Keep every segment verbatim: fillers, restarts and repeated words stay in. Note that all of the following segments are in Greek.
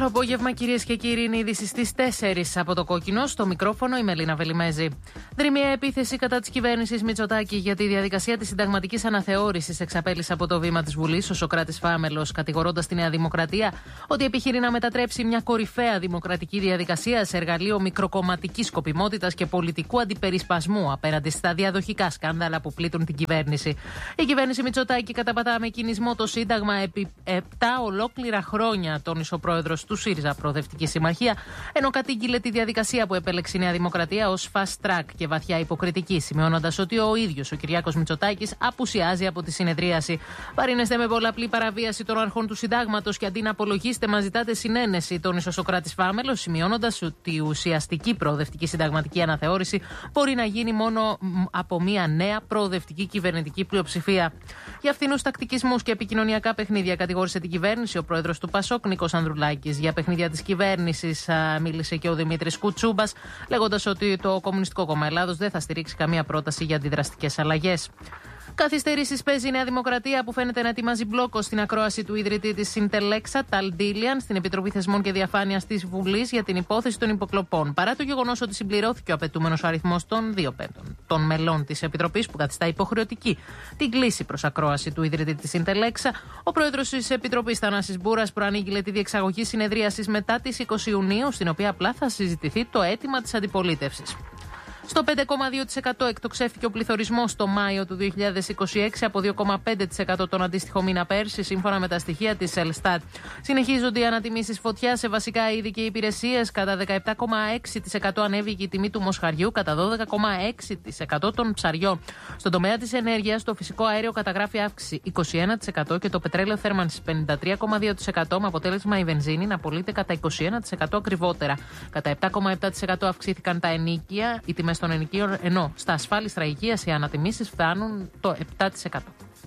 Καλό απόγευμα, κυρίες και κύριοι. Είναι είδηση στις τέσσερις από το Κόκκινο. Στο μικρόφωνο η Μελίνα Βελιμέζη. Δρυμία επίθεση κατά της κυβέρνησης Μητσοτάκη για τη διαδικασία της συνταγματικής αναθεώρησης εξαπέλυσε από το βήμα της Βουλής ο Σωκράτης Φάμελος, κατηγορώντας τη Νέα Δημοκρατία ότι επιχειρεί να μετατρέψει μια κορυφαία δημοκρατική διαδικασία σε εργαλείο μικροκομματικής σκοπιμότητας και πολιτικού αντιπερισπασμού απέναντι στα διαδοχικά σκάνδαλα που πλήττουν την κυβέρνηση. Η κυβέρνηση Μητσοτάκη καταπατά με κινησμό το Σύνταγμα επί επτά ολόκληρα χρόνια, τόνισε ο πρόεδρος του ΣΥΡΙΖΑ Προοδευτική Συμμαχία, ενώ κατήγγειλε τη διαδικασία που επέλεξε η Νέα Δημοκρατία ως fast track και βαθιά υποκριτική, σημειώνοντας ότι ο ίδιος ο Κυριάκος Μητσοτάκης απουσιάζει από τη συνεδρίαση. Βαρύνεστε με πολλαπλή παραβίαση των αρχών του Συντάγματος και αντί να απολογίστε, μας ζητάτε συνένεση, τόνισε ο Σωκράτης Φάμελος, σημειώνοντας ότι η ουσιαστική προοδευτική συνταγματική αναθεώρηση μπορεί να γίνει μόνο από μια νέα προοδευτική κυβερνητική πλειοψηφία. Για φθηνούς τακτικισμούς και επικοινωνιακά παιχνίδια κατηγόρησε την κυβέρνηση ο πρόεδρος του ΠΑΣΟΚ, Νίκος Ανδρουλάκης. Για παιχνίδια της κυβέρνησης μίλησε και ο Δημήτρης Κουτσούμπας, λέγοντας ότι το Κομμουνιστικό Κόμμα Ελλάδος δεν θα στηρίξει καμία πρόταση για αντιδραστικές αλλαγές. Καθυστερήσεις παίζει η Νέα Δημοκρατία, που φαίνεται να ετοιμάζει μπλόκο στην ακρόαση του ιδρυτή της Συντελέξα, Ταλ Ντίλιαν, στην Επιτροπή Θεσμών και Διαφάνειας της Βουλής για την υπόθεση των υποκλοπών. Παρά το γεγονός ότι συμπληρώθηκε ο απαιτούμενος αριθμός των δύο πέμπτων των μελών της Επιτροπής, που καθιστά υποχρεωτική την κλίση προς ακρόαση του ιδρυτή της Συντελέξα, ο πρόεδρος της Επιτροπής, Θανάσης Μπούρας, προανήγγειλε τη διεξαγωγή συνεδρίασης μετά τις είκοσι Ιουνίου, στην οποία απλά θα συζητηθεί το αίτημα της αντιπολίτευσης. Στο πέντε κόμμα δύο τοις εκατό εκτοξεύτηκε ο πληθωρισμός το Μάιο του δύο χιλιάδες είκοσι έξι από δύο κόμμα πέντε τοις εκατό τον αντίστοιχο μήνα πέρσι, σύμφωνα με τα στοιχεία της Ελστάτ. Συνεχίζονται οι ανατιμήσεις φωτιά σε βασικά είδη και υπηρεσίες. Κατά δεκαεπτά κόμμα έξι τοις εκατό ανέβηκε η τιμή του μοσχαριού, κατά δώδεκα κόμμα έξι τοις εκατό των ψαριών. Στον τομέα της ενέργειας, το φυσικό αέριο καταγράφει αύξηση είκοσι ένα τοις εκατό και το πετρέλαιο θέρμανσης πενήντα τρία κόμμα δύο τοις εκατό, με αποτέλεσμα η βενζίνη να πωλείται κατά είκοσι ένα τοις εκατό ακριβότερα. Κατά επτά κόμμα επτά τοις εκατό αυξήθηκαν τα ενοίκια, οι τιμές των ενοικίων, ενώ στα ασφάλιστρα υγείας οι ανατιμήσεις φτάνουν το επτά τοις εκατό.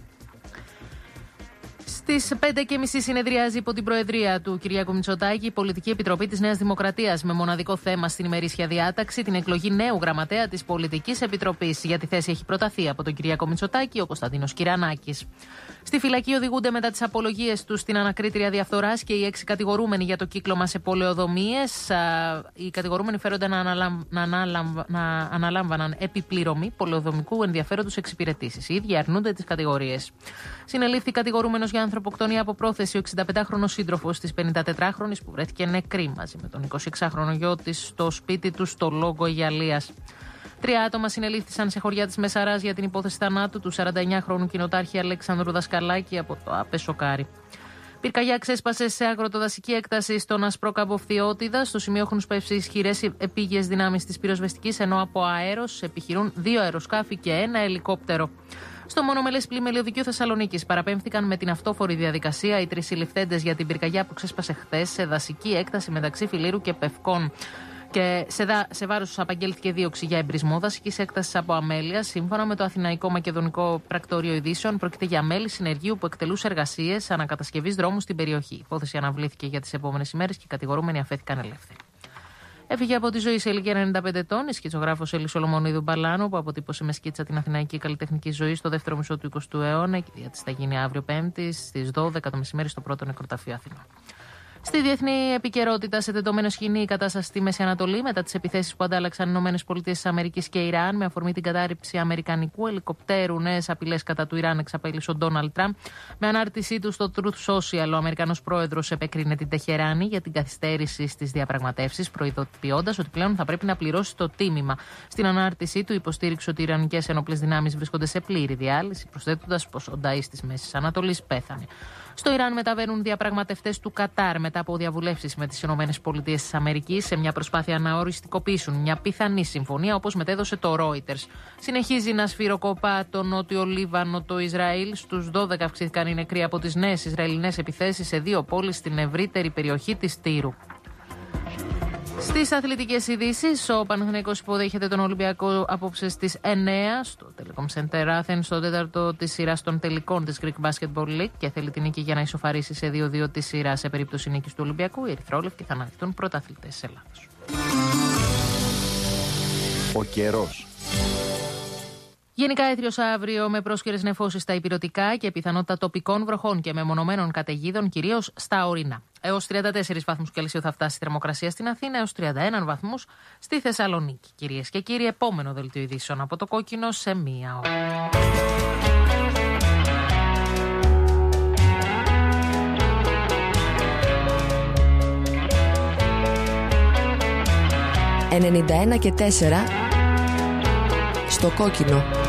Στις πέντε και μισή συνεδριάζει υπό την προεδρία του Κυριάκου Μητσοτάκη η Πολιτική Επιτροπή της Νέας Δημοκρατίας, με μοναδικό θέμα στην ημερήσια διάταξη την εκλογή νέου γραμματέα της Πολιτικής Επιτροπής. Για τη θέση έχει προταθεί από τον Κυριάκο Μητσοτάκη ο Κωνσταντίνος Κυρανάκης. Στη φυλακή οδηγούνται μετά τις απολογίες τους στην ανακρίτρια διαφθοράς και οι έξι κατηγορούμενοι για το κύκλωμα σε πολεοδομίες. Οι κατηγορούμενοι φέρονται να, αναλαμβ... να, αναλαμβ... να αναλάμβαναν επιπληρωμή πολεοδομικού ενδιαφέροντος εξυπηρετήσεις. Οι ίδιοι αρνούνται τις κατηγορίες. Συνελήφθη κατηγορούμενος για ανθρωποκτονία από πρόθεση ο εξηνταπεντάχρονος σύντροφος της πενηντατετράχρονης, που βρέθηκε νεκρή μαζί με τον εικοσιεξάχρονο γιο της στο σπίτι του στο Λόγκο Αιγιαλίας. Τρία άτομα συνελήφθησαν σε χωριά της Μεσαράς για την υπόθεση θανάτου του σαρανταεννιάχρονου κοινοτάρχη Αλέξανδρου Δασκαλάκη από το ΑΠΕ Σοκάρι. Πυρκαγιά ξέσπασε σε αγροτοδασική έκταση στον Ασπρόκαμπο Φθιώτιδα. Στο σημείο έχουν σπεύσει ισχυρές επίγειες δυνάμεις της πυροσβεστικής, ενώ από αέρος επιχειρούν δύο αεροσκάφη και ένα ελικόπτερο. Στο μονομελές πλημελιωδικείο Θεσσαλονίκης παραπέμφθηκαν με την αυτόφορη διαδικασία οι τρεις συλληφθέντες για την πυρκαγιά που ξέσπασε χθες σε δασική έκταση μεταξύ Φιλήρου και Πευκών. Και σε, δα, σε βάρος τους απαγγέλθηκε δίωξη για εμπρισμό δασικής έκτασης από αμέλεια. Σύμφωνα με το Αθηναϊκό Μακεδονικό Πρακτορείο Ειδήσεων, πρόκειται για μέλη συνεργείου που εκτελούσε εργασίες ανακατασκευής δρόμου στην περιοχή. Η υπόθεση αναβλήθηκε για τις επόμενες ημέρες και οι κατηγορούμενοι αφέθηκαν ελεύθεροι. Έφυγε από τη ζωή σε ηλικία ενενήντα πέντε ετών η σκητσογράφος Έλλη Σολομονίδου Μπαλάνου, που αποτύπωσε με σκίτσα την αθηναϊκή καλλιτεχνική ζωή στο δεύτερο μισό του εικοστού αιώνα. Η κηδεία της θα γίνει αύριο Πέμπτη στις δώδεκα το μεσημέρι στο πρώτο νεκροταφείο Αθηνών. Στη διεθνή επικαιρότητα, σε τεντωμένο σκηνή η κατάσταση στη Μέση Ανατολή μετά τις επιθέσεις που αντάλλαξαν οι ΗΠΑ και Ιράν με αφορμή την κατάρριψη αμερικανικού ελικοπτέρου. Νέες απειλές κατά του Ιράν εξαπέλυσε ο Ντόναλντ Τραμπ. Με ανάρτησή του στο Truth Social, ο Αμερικανός πρόεδρος επεκρίνε την Τεχεράνη για την καθυστέρηση στις διαπραγματεύσεις, προειδοποιώντας ότι πλέον θα πρέπει να πληρώσει το τίμημα. Στην ανάρτησή του υποστήριξε ότι οι Ιρανικές ενόπλες δυνάμεις βρίσκονται σε πλήρη διάλυση, προσθέτοντας πως ο Νταΐς της Μέσης Ανατολής πέθανε. Στο Ιράν μεταβαίνουν διαπραγματευτές του Κατάρ μετά από διαβουλεύσεις με τις ΗΠΑ σε μια προσπάθεια να οριστικοποιήσουν μια πιθανή συμφωνία, όπως μετέδωσε το Reuters. Συνεχίζει να σφυροκοπά το Νότιο Λίβανο το Ισραήλ. Στους δώδεκα αυξήθηκαν οι νεκροί από τις νέες Ισραηλινές επιθέσεις σε δύο πόλεις στην ευρύτερη περιοχή της Τύρου. Στις αθλητικές ειδήσεις, ο Παναθηναϊκός υποδέχεται τον Ολυμπιακό απόψε στις εννέα στο Telecom Center Athens, στο τέταρτο της σειράς των τελικών της Greek Basketball League, και θέλει την νίκη για να ισοφαρίσει σε δύο δύο τη σειρά. Σε περίπτωση νίκης του Ολυμπιακού, οι ερυθρόλευκοι θα αναδειχθούν πρωταθλητές της Ελλάδος. Ο καιρός. Γενικά έθριος αύριο με πρόσκαιρες νεφώσεις στα ηπειρωτικά και πιθανότητα τοπικών βροχών και μεμονωμένων καταιγίδων, κυρίως στα ορεινά. Έως τριάντα τέσσερις βαθμούς Κελσίου θα φτάσει η θερμοκρασία στην Αθήνα, έως τριάντα ένα βαθμούς στη Θεσσαλονίκη. Κυρίες και κύριοι, επόμενο δελτίο ειδήσεων από το Κόκκινο σε μία ώρα. ενενήντα ένα και τέσσερα στο Κόκκινο.